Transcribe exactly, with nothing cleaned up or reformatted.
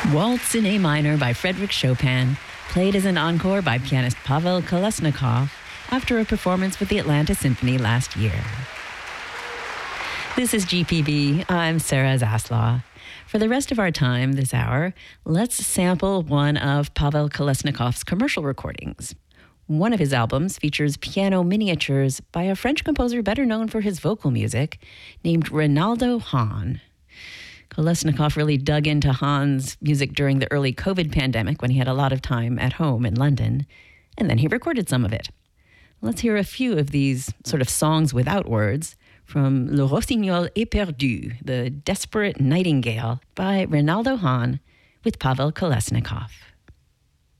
Waltz in A minor by Frédéric Chopin, played as an encore by pianist Pavel Kolesnikov after a performance with the Atlanta Symphony last year. This is G P B. I'm Sarah Zaslaw. For the rest of our time this hour, let's sample one of Pavel Kolesnikov's commercial recordings. One of his albums features piano miniatures by a French composer better known for his vocal music, named Reynaldo Hahn. Kolesnikov really dug into Hahn's music during the early COVID pandemic when he had a lot of time at home in London, and then he recorded some of it. Let's hear a few of these sort of songs without words from Le Rossignol éperdu, The Desperate Nightingale by Reynaldo Hahn with Pavel Kolesnikov.